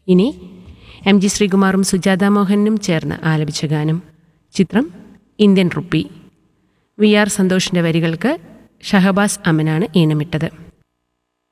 ഇനി MG ശ്രീകുമാറും സുജാത മോഹനും ചേർന്ന് ആലപിച്ച ഗാനം. ചിത്രം ഇന്ത്യൻ റുപ്പി. VR സന്തോഷിൻ്റെ വരികൾക്ക് ഷഹബാസ് അമനാണ് ഈണമിട്ടത്.